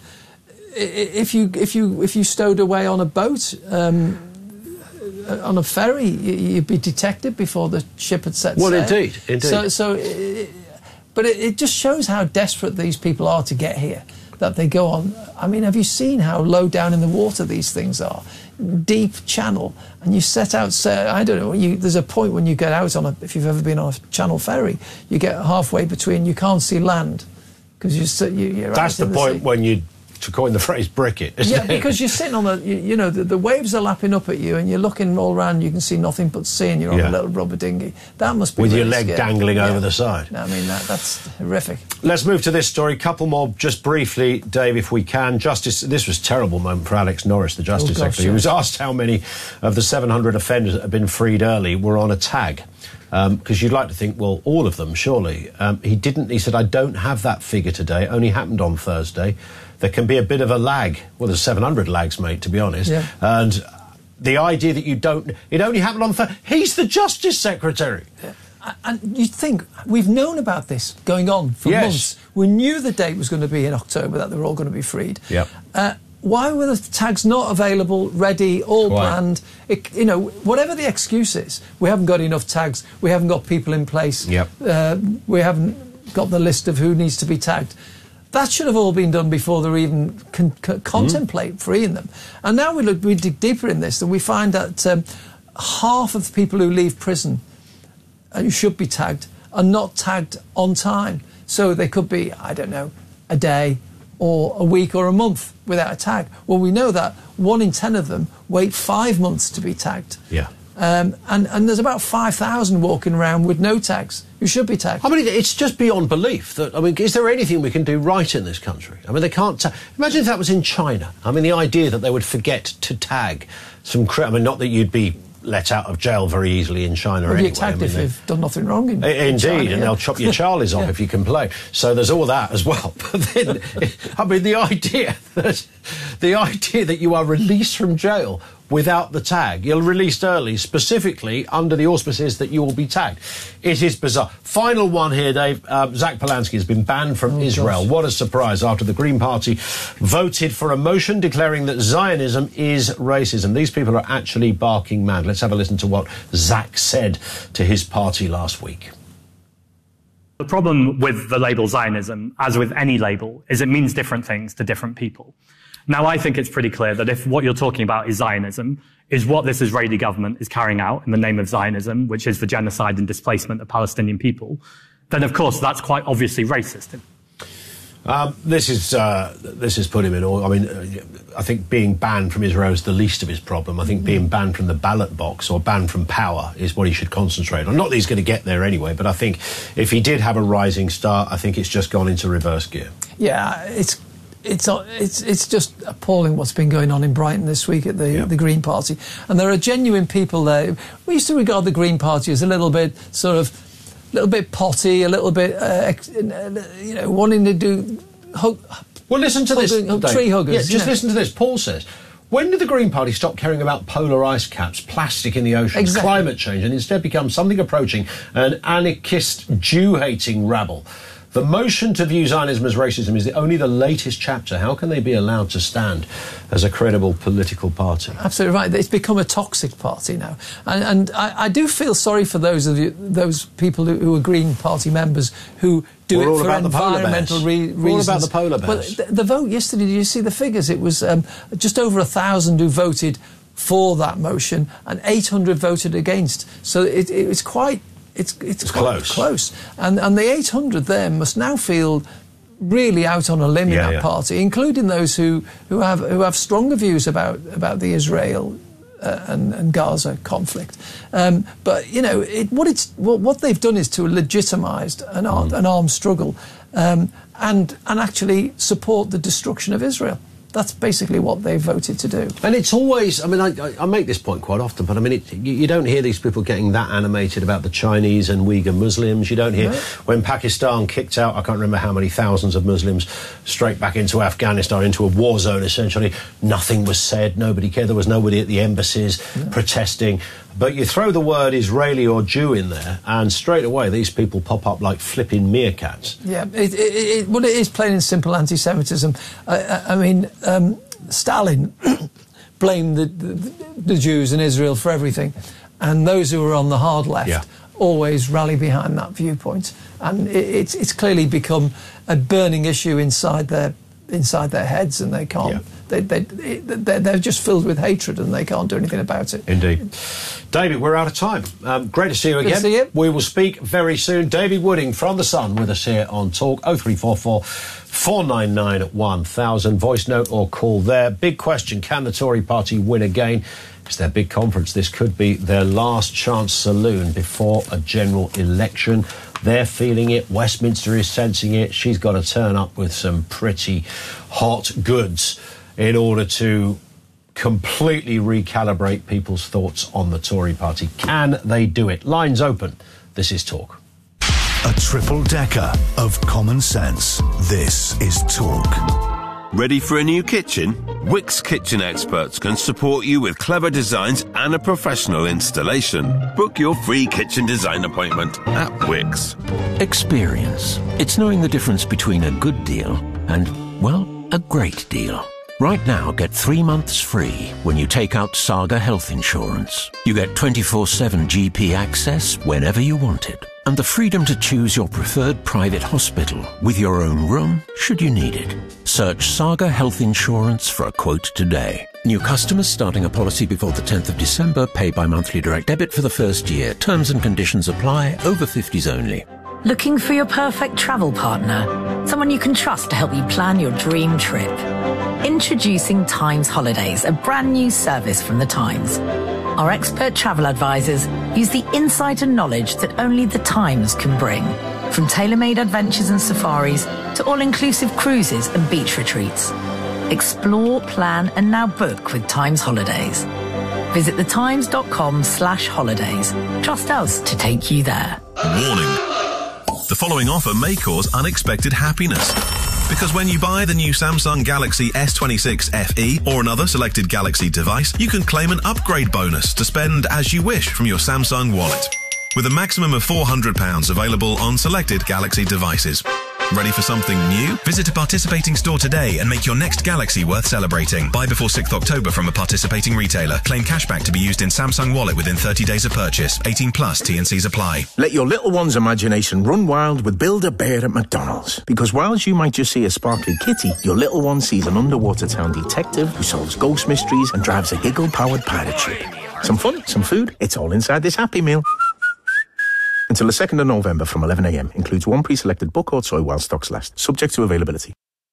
if you if you, if you stowed away on a boat, um, on a ferry, you'd be detected before the ship had set sail. Well, indeed, indeed. So, so it, but it, it just shows how desperate these people are to get here, that they go on. I mean, have you seen how low down in the water these things are? Deep channel, and you set out, say, I don't know, you, there's a point when you get out on a, if you've ever been on a channel ferry, you get halfway between, you can't see land, because you, you, you're That's the, the point sea. when you, to coin the phrase, brick it, isn't yeah, it? because you're sitting on the, you, you know, the, the waves are lapping up at you, and you're looking all around, you can see nothing but sea, and you're on yeah. a little rubber dinghy. That must be with really your leg scary. dangling yeah. over the side. I mean, that, that's horrific. Let's move to this story. Couple more, just briefly, Dave, if we can. Justice. This was a terrible moment for Alex Norris, the Justice oh, gosh, Secretary. yeah. He was asked how many of the seven hundred offenders that have been freed early were on a tag. Because um, you'd like to think, well, all of them, surely. Um, he didn't. He said, I don't have that figure today. It only happened on Thursday. There can be a bit of a lag. Well, there's seven hundred lags, mate, to be honest. Yeah. And the idea that you don't... It only happened on Thursday. He's the Justice Secretary. Yeah. and you'd think, we've known about this going on for Yes. months. We knew the date was going to be in October, that they were all going to be freed. Yep. Uh, why were the tags not available, ready, all Quite. planned? It, you know, whatever the excuse is, we haven't got enough tags, we haven't got people in place, Yep. uh, we haven't got the list of who needs to be tagged. That should have all been done before they even con- con- contemplate freeing them. And now we look, we dig deeper in this, and we find that um, half of the people who leave prison uh, who should be tagged are not tagged on time. So they could be, I don't know, a day or a week or a month without a tag. Well, we know that one in ten of them wait five months to be tagged. Yeah. Um, and, and there's about five thousand walking around with no tags who should be tagged. I mean, it's just beyond belief that, I mean, is there anything we can do right in this country? I mean, they can't ta- imagine if that was in China. I mean, the idea that they would forget to tag some... Cri- I mean, not that you'd be let out of jail very easily in China Well, anyway. you're tagged I mean, if they- you've done nothing wrong in, I- in Indeed, China, and yeah. they'll chop your charlies off Yeah. if you complain. So there's all that as well. But then, I mean, the idea that the idea that you are released from jail without the tag, you're released early, specifically under the auspices that you will be tagged. It is bizarre. Final one here, Dave. Uh, Zach Polanski has been banned from Oh, Israel. gosh. What a surprise after the Green Party voted for a motion declaring that Zionism is racism. These people are actually barking mad. Let's have a listen to what Zach said to his party last week. The problem with the label Zionism, as with any label, is it means different things to different people. Now, I think it's pretty clear that if what you're talking about is Zionism, is what this Israeli government is carrying out in the name of Zionism, which is the genocide and displacement of Palestinian people, then of course that's quite obviously racist. Um, this is uh, this has put him in all. I mean, uh, I think being banned from Israel is the least of his problem. I think being banned from the ballot box or banned from power is what he should concentrate on. Not that he's going to get there anyway, but I think if he did have a rising start, I think it's just gone into reverse gear. Yeah, it's it's it's it's just appalling what's been going on in Brighton this week at the yeah. the Green Party, and there are genuine people there. We used to regard the Green Party as a little bit sort of, a little bit potty, a little bit, uh, you know, wanting to do. Hug, well, listen to hugging, this, tree huggers. Yeah, just you know. listen to this. Paul says, when did the Green Party stop caring about polar ice caps, plastic in the oceans, exactly. climate change, and instead become something approaching an anarchist, Jew-hating rabble? The motion to view Zionism as racism is the, only the latest chapter. How can they be allowed to stand as a credible political party? Absolutely right. It's become a toxic party now, and, and I, I do feel sorry for those of you, those people who, who are Green Party members who do We're it all for about the polar environmental bears. re- We're reasons. all about the polar bears. But the, the vote yesterday, did you see the figures? It was um, just over a thousand who voted for that motion, and eight hundred voted against. So it, it was quite. It's, it's, it's quite close. close. And, and the eight hundred there must now feel really out on a limb yeah, in that yeah. party, including those who, who have who have stronger views about, about the Israel uh, and, and Gaza conflict. Um, but, you know, it, what, it's, what, what they've done is to legitimise an, ar- mm. an armed struggle um, and, and actually support the destruction of Israel. That's basically what they voted to do. And it's always, I mean, I, I make this point quite often, but I mean, it, you, you don't hear these people getting that animated about the Chinese and Uyghur Muslims. You don't hear No. when Pakistan kicked out, I can't remember how many thousands of Muslims straight back into Afghanistan, into a war zone essentially. Nothing was said, nobody cared. There was nobody at the embassies no. protesting. But you throw the word Israeli or Jew in there, and straight away these people pop up like flipping meerkats. Yeah, it, it, it, well, it is plain and simple anti-Semitism. I, I, I mean, um, Stalin blamed the, the, the Jews in Israel for everything, and those who are on the hard left yeah. always rally behind that viewpoint. And it, it's, it's clearly become a burning issue inside their inside their heads, and they can't. Yeah. They, they, they, they're just filled with hatred, and they can't do anything about it. Indeed. David, we're out of time. Um, great to see you again. Good to see you. We will speak very soon. David Wooding from The Sun with us here on Talk. oh three four four, four nine nine, one thousand. Voice note or call there. Big question, can the Tory party win again? It's their big conference. This could be their last chance saloon before a general election. They're feeling it. Westminster is sensing it. She's got to turn up with some pretty hot goods in order to completely recalibrate people's thoughts on the Tory party. Can they do it? Lines open. This is Talk. A triple-decker of common sense. This is Talk. Ready for a new kitchen? Wix Kitchen experts can support you with clever designs and a professional installation. Book your free kitchen design appointment at Wix. Experience. It's knowing the difference between a good deal and, well, a great deal. Right now, get three months free when you take out Saga Health Insurance. You get twenty-four seven G P access whenever you want it, and the freedom to choose your preferred private hospital with your own room should you need it. Search Saga Health Insurance for a quote today. New customers starting a policy before the tenth of December pay by monthly direct debit for the first year. Terms and conditions apply. Over fifties only. Looking for your perfect travel partner? Someone you can trust to help you plan your dream trip? Introducing Times Holidays, a brand new service from the Times. Our expert travel advisors use the insight and knowledge that only the Times can bring. From tailor-made adventures and safaris to all-inclusive cruises and beach retreats. Explore, plan and now book with Times Holidays. Visit thetimes.com slash holidays. Trust us to take you there. Warning. The following offer may cause unexpected happiness. Because when you buy the new Samsung Galaxy S twenty-six F E or another selected Galaxy device, you can claim an upgrade bonus to spend as you wish from your Samsung wallet. With a maximum of four hundred pounds available on selected Galaxy devices. Ready for something new? Visit a participating store today and make your next Galaxy worth celebrating. Buy before sixth of October from a participating retailer. Claim cashback to be used in Samsung Wallet within thirty days of purchase. eighteen plus, T and C's apply. Let your little one's imagination run wild with Build-A-Bear at McDonald's. Because whilst you might just see a sparkly kitty, your little one sees an underwater town detective who solves ghost mysteries and drives a giggle-powered pirate ship. Some fun, some food, it's all inside this Happy Meal. Until the second of November from eleven a m. Includes one pre-selected book or toy while stocks last. Subject to availability.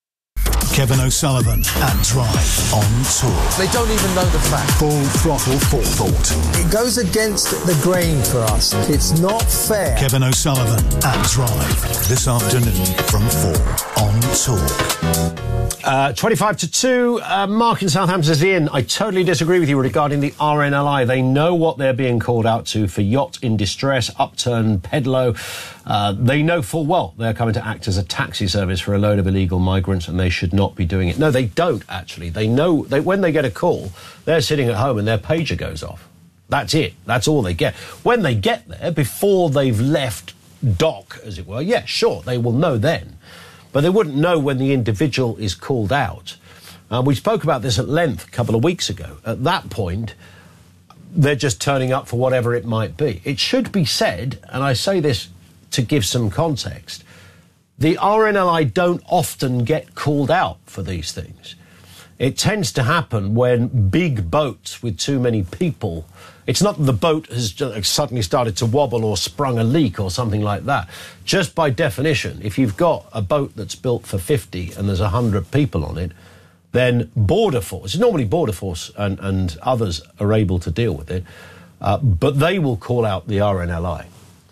Kevin O'Sullivan and Drive on tour. They don't even know the fact. Full throttle forethought. It goes against the grain for us. It's not fair. Kevin O'Sullivan and Drive this afternoon from four on Talk. Uh, twenty-five to two, uh, Mark in Southampton says, Ian, I totally disagree with you regarding the R N L I. They know what they're being called out to for yacht in distress, upturn, pedalo. Uh, they know full well they're coming to act as a taxi service for a load of illegal migrants and they should not be doing it. No, they don't, actually. They know they, when they get a call, they're sitting at home and their pager goes off. That's it. That's all they get. When they get there, before they've left dock, as it were, yeah, sure, they will know then. But they wouldn't know when the individual is called out. Uh, we spoke about this at length a couple of weeks ago. At that point, they're just turning up for whatever it might be. It should be said, and I say this to give some context, the R N L I don't often get called out for these things. It tends to happen when big boats with too many people, it's not that the boat has suddenly started to wobble or sprung a leak or something like that. Just by definition, if you've got a boat that's built for fifty and there's one hundred people on it, then Border Force, normally Border Force and, and others are able to deal with it, uh, but they will call out the R N L I.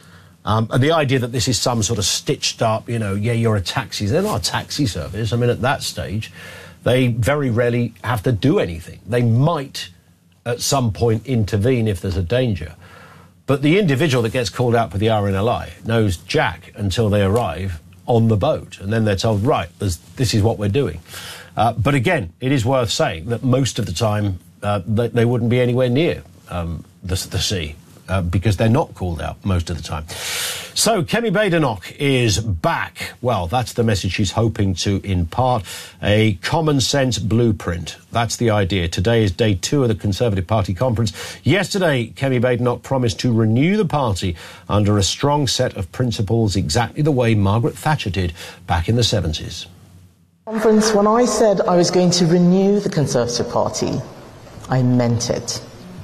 Um, and the idea that this is some sort of stitched up, you know, yeah, you're a taxi. They're not a taxi service. I mean, at that stage, they very rarely have to do anything. They might at some point intervene if there's a danger. But the individual that gets called out for the R N L I knows jack until they arrive on the boat. And then they're told, right, this is what we're doing. Uh, but again, it is worth saying that most of the time uh, they, they wouldn't be anywhere near um, the, the sea. Uh, because they're not called out most of the time. So, Kemi Badenoch is back. Well, that's the message she's hoping to impart. A common sense blueprint. That's the idea. Today is day two of the Conservative Party conference. Yesterday, Kemi Badenoch promised to renew the party under a strong set of principles, exactly the way Margaret Thatcher did back in the seventies. Conference, when I said I was going to renew the Conservative Party, I meant it.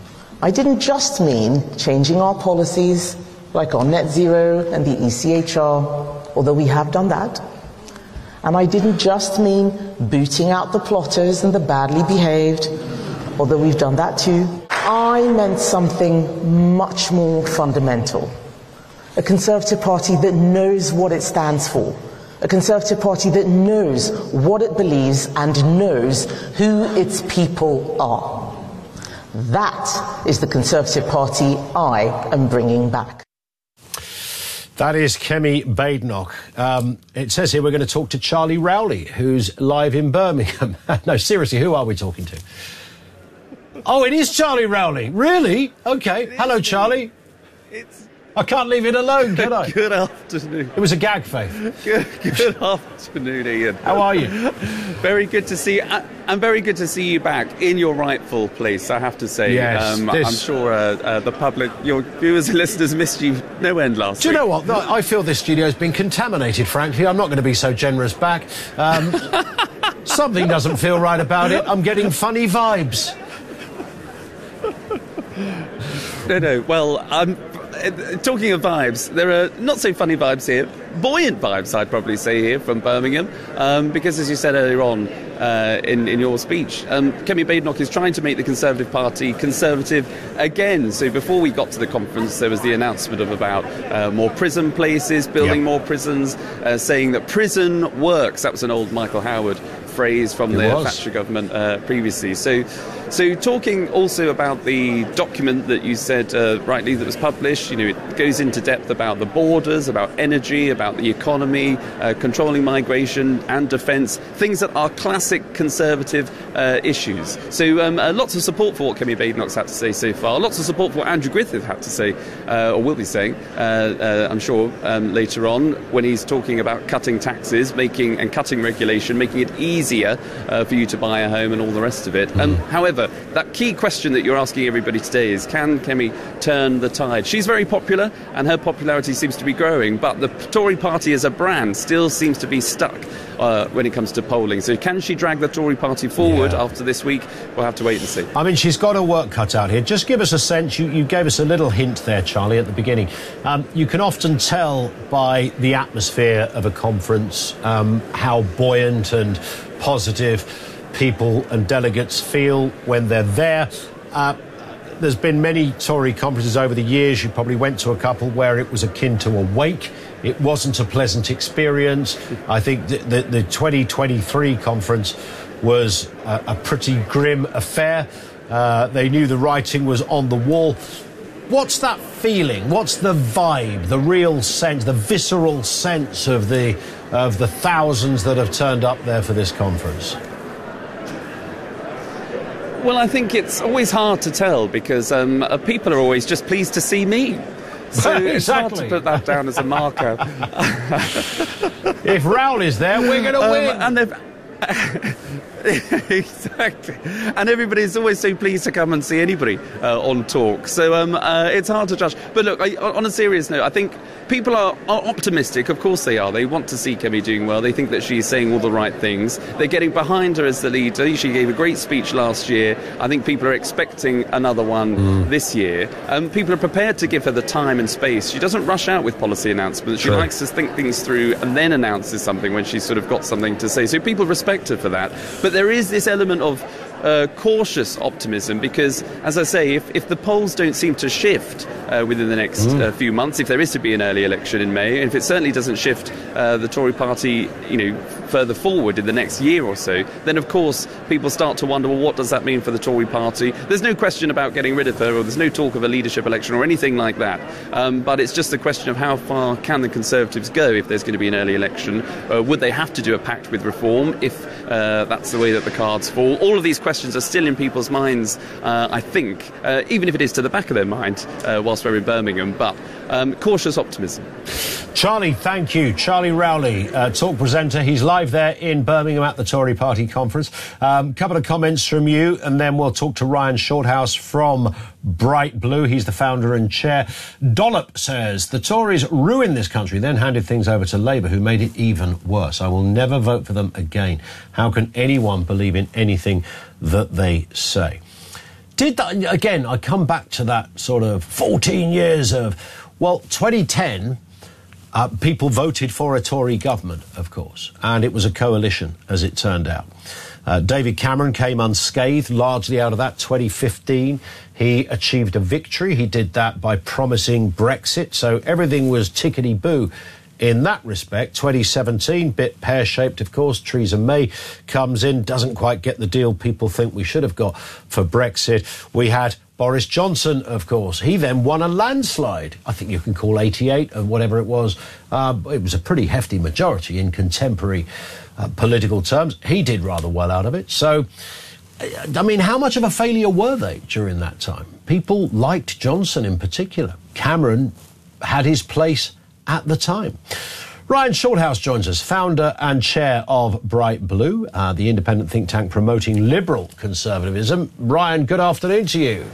I didn't just mean changing our policies, like on net zero and the E C H R, although we have done that. And I didn't just mean booting out the plotters and the badly behaved, although we've done that too. I meant something much more fundamental. A Conservative Party that knows what it stands for. A Conservative Party that knows what it believes and knows who its people are. That is the Conservative Party I am bringing back. That is Kemi Badenoch. Um, it says here we're going to talk to Charlie Rowley, who's live in Birmingham. No, seriously, who are we talking to? Oh, it is Charlie Rowley. Really? OK. Hello, Charlie. It's... I can't leave it alone, can I? Good afternoon. It was a gag, Faith. Good, good afternoon, Ian. How are you? Very good to see you. And very good to see you back in your rightful place, I have to say. Yes, um, this... I'm sure uh, uh, the public, your viewers and listeners missed you no end last Do week. you know what? No, I feel this studio's been contaminated, frankly. I'm not going to be so generous back. Um, something doesn't feel right about it. I'm getting funny vibes. No, no. Well, I'm... Talking of vibes, there are not so funny vibes here, buoyant vibes, I'd probably say, here from Birmingham, um, because, as you said earlier on uh, in, in your speech, um, Kemi Badenoch is trying to make the Conservative Party conservative again. So before we got to the conference, there was the announcement of about uh, more prison places, building yep. more prisons, uh, saying that prison works. That was an old Michael Howard phrase from it the was. Thatcher government uh, previously. So, so talking also about the document that you said uh, rightly that was published, you know, it goes into depth about the borders, about energy, about the economy, uh, controlling migration and defence, things that are classic Conservative uh, issues. So um, uh, lots of support for what Kemi Badenoch's had to say so far, lots of support for what Andrew Griffith had to say, uh, or will be saying, uh, uh, I'm sure, um, later on, when he's talking about cutting taxes, making and cutting regulation, making it easier easier uh, for you to buy a home and all the rest of it. Mm. Um, however, that key question that you're asking everybody today is, can Kemi turn the tide? She's very popular and her popularity seems to be growing, but the Tory party as a brand still seems to be stuck uh, when it comes to polling. So can she drag the Tory party forward yeah. after this week? We'll have to wait and see. I mean, she's got her work cut out here. Just give us a sense. You, you gave us a little hint there, Charlie, at the beginning. Um, you can often tell by the atmosphere of a conference um, how buoyant and positive people and delegates feel when they're there. Uh, there's been many Tory conferences over the years. You probably went to a couple where it was akin to a wake. It wasn't a pleasant experience. I think the, the, the twenty twenty-three conference was a, a pretty grim affair. Uh, they knew the writing was on the wall. What's that feeling? What's the vibe, the real sense, the visceral sense of the of the thousands that have turned up there for this conference? Well, I think it's always hard to tell because um, uh, people are always just pleased to see me. So exactly. It's hard to put that down as a marker. If Rowley's there, we're going to um, win. And they've... Exactly, and everybody's always so pleased to come and see anybody uh, on talk. So um, uh, it's hard to judge. But look, I, on a serious note, I think people are, are optimistic. Of course they are. They want to see Kemi doing well. They think that she's saying all the right things. They're getting behind her as the leader. She gave a great speech last year. I think people are expecting another one mm. this year. Um, people are prepared to give her the time and space. She doesn't rush out with policy announcements. She True. likes to think things through and then announces something when she's sort of got something to say. So people respect her for that. But there is this element of uh, cautious optimism because, as I say, if, if the polls don't seem to shift uh, within the next mm. uh, few months, if there is to be an early election in May, and if it certainly doesn't shift uh, the Tory party, you know, further forward in the next year or so, then of course people start to wonder, well, what does that mean for the Tory party? There's no question about getting rid of her, or there's no talk of a leadership election or anything like that. Um, but it's just a question of how far can the Conservatives go if there's going to be an early election? Uh, would they have to do a pact with Reform if uh, that's the way that the cards fall? All of these questions are still in people's minds, uh, I think, uh, even if it is to the back of their mind uh, whilst we're in Birmingham, but um, cautious optimism. Charlie, thank you. Charlie Rowley, uh, talk presenter. He's live there in Birmingham at the Tory Party conference. A um, couple of comments from you, and then we'll talk to Ryan Shorthouse from Bright Blue. He's the founder and chair. Dollop says, the Tories ruined this country, then handed things over to Labour, who made it even worse. I will never vote for them again. How can anyone believe in anything that they say? Did that, again, I come back to that sort of fourteen years of, well, twenty ten... Uh, people voted for a Tory government, of course, and it was a coalition, as it turned out. Uh, David Cameron came unscathed largely out of that. Twenty fifteen, he achieved a victory. He did that by promising Brexit, so everything was tickety-boo in that respect. Twenty seventeen, bit pear-shaped, of course. Theresa May comes in, doesn't quite get the deal people think we should have got for Brexit. We had Boris Johnson, of course. He then won a landslide. I think you can call eighty-eight or whatever it was. Uh, it was a pretty hefty majority in contemporary uh, political terms. He did rather well out of it. So, I mean, how much of a failure were they during that time? People liked Johnson in particular. Cameron had his place at the time. Ryan Shorthouse joins us, founder and chair of Bright Blue, uh, the independent think tank promoting liberal conservatism. Ryan, good afternoon to you.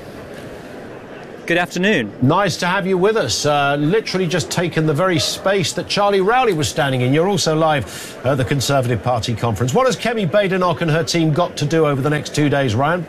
Good afternoon. Nice to have you with us. Uh, literally just taken the very space that Charlie Rowley was standing in. You're also live at the Conservative Party conference. What has Kemi Badenoch and her team got to do over the next two days, Ryan?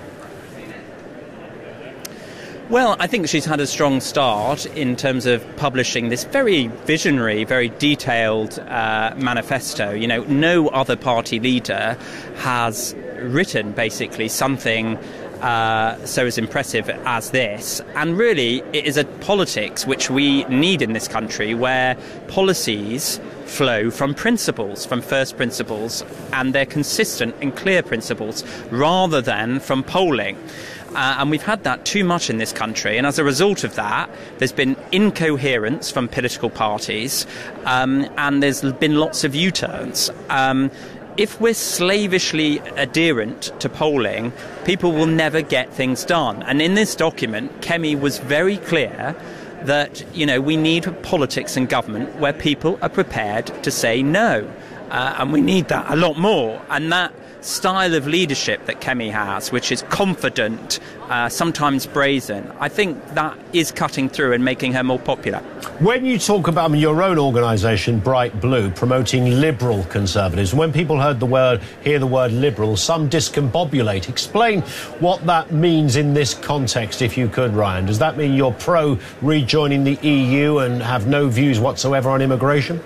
Well, I think she's had a strong start in terms of publishing this very visionary, very detailed uh, manifesto. You know, no other party leader has written basically something uh, so as impressive as this. And really, it is a politics which we need in this country, where policies flow from principles, from first principles, and they're consistent and clear principles, rather than from polling. Uh, and we've had that too much in this country, and as a result of that, there's been incoherence from political parties, um, and there's been lots of U-turns. Um, if we're slavishly adherent to polling, people will never get things done. And in this document, Kemi was very clear that, you know, we need politics and government where people are prepared to say no. Uh, and we need that a lot more. And that style of leadership that Kemi has, which is confident, uh, sometimes brazen, I think that is cutting through and making her more popular. When you talk about I mean, your own organisation, Bright Blue, promoting liberal conservatives, when people heard the word, hear the word liberal, some discombobulate. Explain what that means in this context, if you could, Ryan. Does that mean you're pro rejoining the E U and have no views whatsoever on immigration?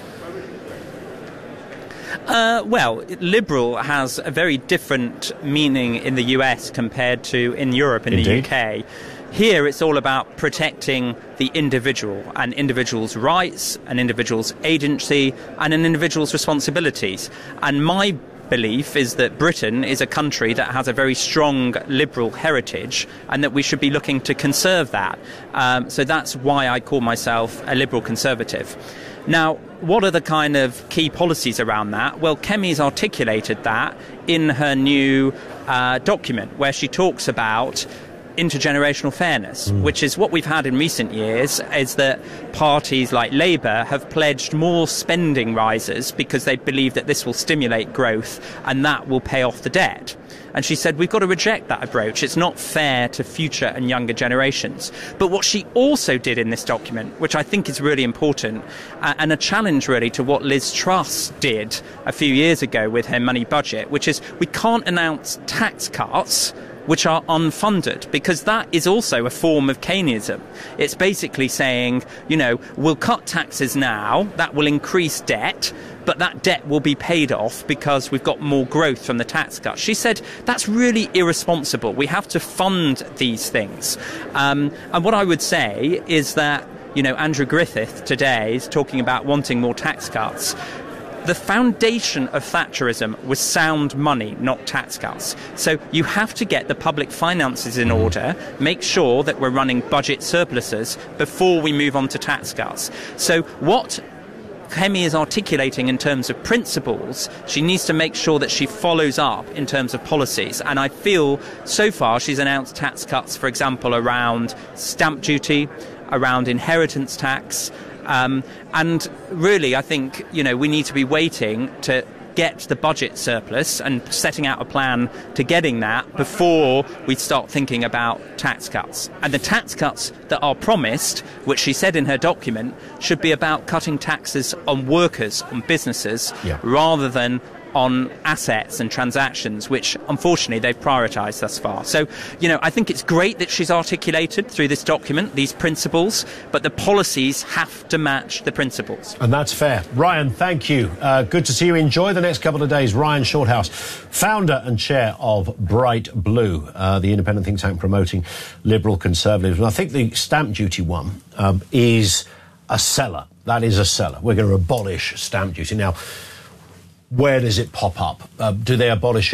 Uh, well, liberal has a very different meaning in the U S compared to in Europe and Indeed. the U K. Here it's all about protecting the individual and individuals' rights, an individual's agency and an individual's responsibilities. And my belief is that Britain is a country that has a very strong liberal heritage and that we should be looking to conserve that. Um, so that's why I call myself a liberal conservative. Now, what are the kind of key policies around that? Well, Kemi's articulated that in her new uh, document, where she talks about intergenerational fairness, mm. which is what we've had in recent years, is that parties like Labour have pledged more spending rises because they believe that this will stimulate growth and that will pay off the debt. And she said, we've got to reject that approach. It's not fair to future and younger generations. But what she also did in this document, which I think is really important, uh, and a challenge really to what Liz Truss did a few years ago with her money budget, which is we can't announce tax cuts which are unfunded, because that is also a form of Keynesism. It's basically saying, you know, we'll cut taxes now, that will increase debt, but that debt will be paid off because we've got more growth from the tax cuts. She said that's really irresponsible. We have to fund these things. Um, and what I would say is that, you know, Andrew Griffith today is talking about wanting more tax cuts. The foundation of Thatcherism was sound money, not tax cuts. So you have to get the public finances in order, make sure that we're running budget surpluses before we move on to tax cuts. So what Kemi is articulating in terms of principles, she needs to make sure that she follows up in terms of policies. And I feel so far she's announced tax cuts, for example, around stamp duty, around inheritance tax. Um, and really, I think, you know, we need to be waiting to get the budget surplus and setting out a plan to getting that before we start thinking about tax cuts. And the tax cuts that are promised, which she said in her document, should be about cutting taxes on workers, on businesses, yeah. rather than on assets and transactions, which unfortunately they've prioritised thus far. So, you know, I think it's great that she's articulated through this document these principles, but the policies have to match the principles. And that's fair. Ryan, thank you. Uh, good to see you. Enjoy the next couple of days. Ryan Shorthouse, founder and chair of Bright Blue, uh, the independent think tank promoting liberal conservatives. And I think the stamp duty one um, is a seller. That is a seller. We're going to abolish stamp duty. Now, where does it pop up? Uh, do they abolish it?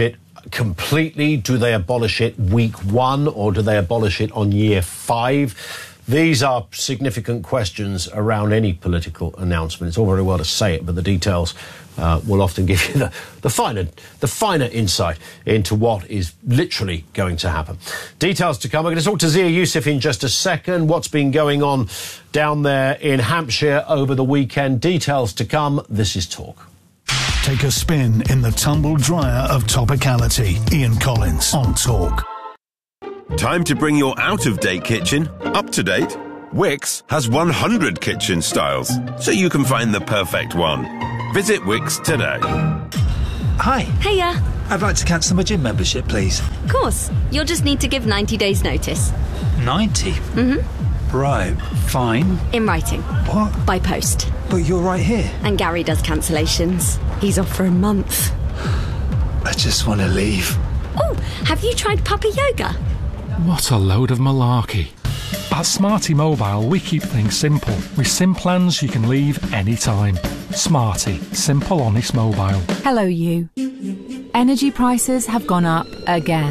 completely? Do they abolish it week one, or do they abolish it on year five? These are significant questions around any political announcement. It's all very well to say it, but the details uh, will often give you the, the finer the finer insight into what is literally going to happen. Details to come. We're going to talk to Zia Yusuf in just a second. What's been going on down there in Hampshire over the weekend? Details to come. This is Talk. Take a spin in the tumble dryer of topicality. Ian Collins on Talk. Time to bring your out-of-date kitchen up to date. Wix has one hundred kitchen styles, so you can find the perfect one. Visit Wix today. Hi. Hiya. I'd like to cancel my gym membership, please. Of course. You'll just need to give ninety days notice. ninety? Mm-hmm. Right. Fine. In writing. What? By post. But you're right here. And Gary does cancellations. He's off for a month. I just want to leave. Oh, have you tried Puppy Yoga? What a load of malarkey. At Smarty Mobile, we keep things simple. With SIM plans you can leave anytime. Smarty. Simple, honest mobile. Hello, you. Energy prices have gone up again.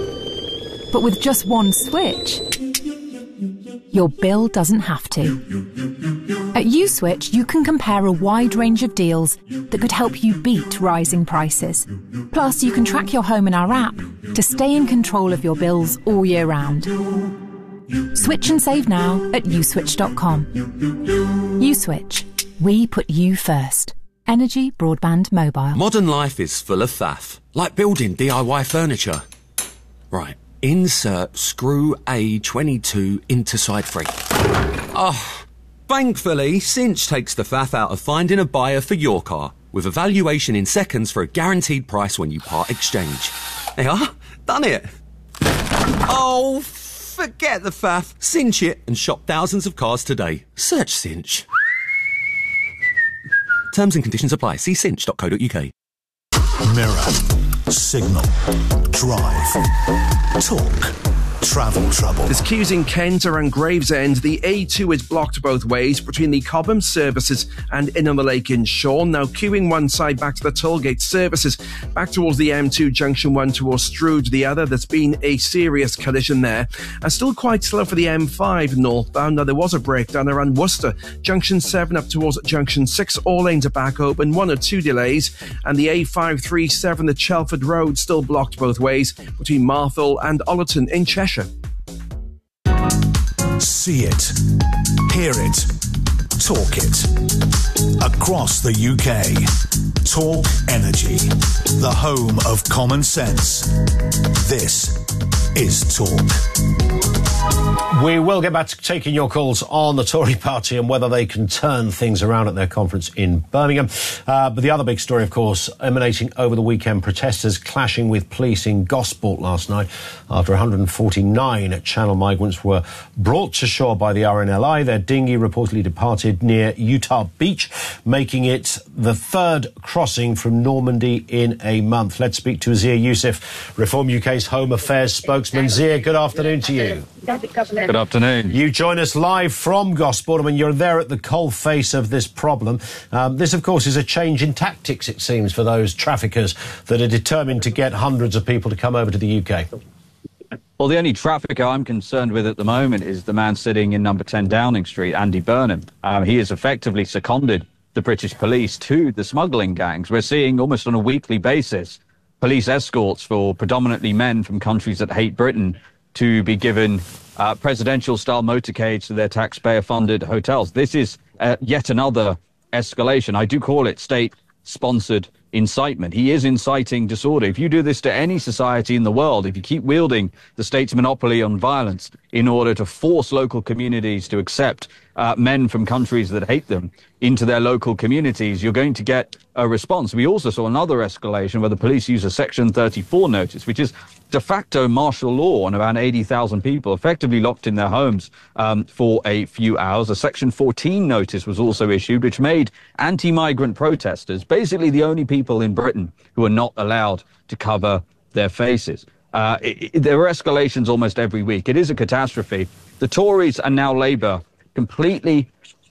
But with just one switch, your bill doesn't have to. At USwitch, you can compare a wide range of deals that could help you beat rising prices. Plus, you can track your home in our app to stay in control of your bills all year round. Switch and save now at uswitch dot com. USwitch. We put you first. Energy, broadband, mobile. Modern life is full of faff, like building D I Y furniture. Right, insert screw A twenty-two into side three. Oh, thankfully, Cinch takes the faff out of finding a buyer for your car, with a valuation in seconds for a guaranteed price when you part exchange. They are, done it. Oh, forget the faff. Cinch it and shop thousands of cars today. Search Cinch. Terms and conditions apply. See cinch dot co dot uk. Mirror, signal, drive, talk, travel trouble. There's queues in Kent around Gravesend. The A two is blocked both ways between the Cobham services and in on the lake in Sean. Now queuing one side back to the tollgate services, back towards the M two junction one towards Strood the other. There's been a serious collision there. And still quite slow for the M five northbound. Now there was a breakdown around Worcester. Junction seven up towards junction six. All lanes are back open. One or two delays. And the A five thirty-seven, the Chelford Road, still blocked both ways between Marthall and Ollerton in Cheshire. See it, hear it, talk it. Across the U K. Talk Energy, the home of common sense. This is Talk. We will get back to taking your calls on the Tory party and whether they can turn things around at their conference in Birmingham. Uh, but the other big story, of course, emanating over the weekend, protesters clashing with police in Gosport last night after one hundred forty-nine Channel migrants were brought to shore by the R N L I. Their dinghy reportedly departed near Utah Beach, making it the third crossing from Normandy in a month. Let's speak to Zia Yusuf, Reform U K's Home Affairs spokesman. Zia, good afternoon to you. Good afternoon. You join us live from Gosport. I mean, you're there at the coalface of this problem. Um, this, of course, is a change in tactics, it seems, for those traffickers that are determined to get hundreds of people to come over to the U K. Well, the only trafficker I'm concerned with at the moment is the man sitting in number ten Downing Street, Andy Burnham. Um, he has effectively seconded the British police to the smuggling gangs. We're seeing almost on a weekly basis police escorts for predominantly men from countries that hate Britain to be given uh, presidential-style motorcades to their taxpayer-funded hotels. This is uh, yet another escalation. I do call it state-sponsored incitement. He is inciting disorder. If you do this to any society in the world, if you keep wielding the state's monopoly on violence in order to force local communities to accept uh, men from countries that hate them into their local communities, you're going to get a response. We also saw another escalation where the police use a Section thirty-four notice, which is de facto martial law on around eighty thousand people effectively locked in their homes um, for a few hours. A Section fourteen notice was also issued, which made anti-migrant protesters basically the only people in Britain who are not allowed to cover their faces. Uh, it, it, there are escalations almost every week. It is a catastrophe. The Tories and now Labour completely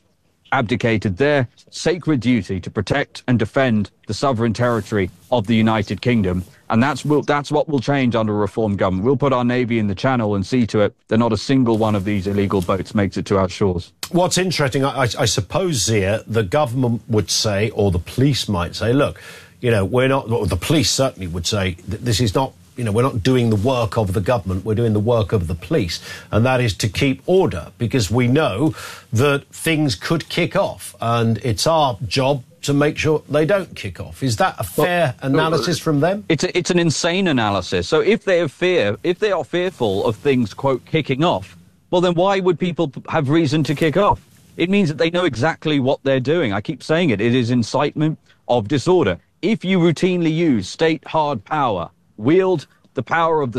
abdicated their sacred duty to protect and defend the sovereign territory of the United Kingdom. And that's, will, that's what will change under a reform government. We'll put our Navy in the Channel and see to it that not a single one of these illegal boats makes it to our shores. What's interesting, I, I suppose, Zia, the government would say, or the police might say, look, you know, we're not, or the police certainly would say, that this is not, you know, we're not doing the work of the government, we're doing the work of the police, and that is to keep order, because we know that things could kick off, and it's our job to make sure they don't kick off. Is that a fair well, analysis from them? It's a, it's an insane analysis. So if they have fear, if they are fearful of things, quote, kicking off, well, then why would people have reason to kick off? It means that they know exactly what they're doing. I keep saying it. It is incitement of disorder. If you routinely use state hard power, wield the power of the